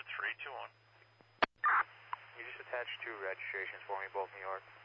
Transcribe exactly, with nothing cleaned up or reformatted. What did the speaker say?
three two one. You just attached two registrations for me, both New York.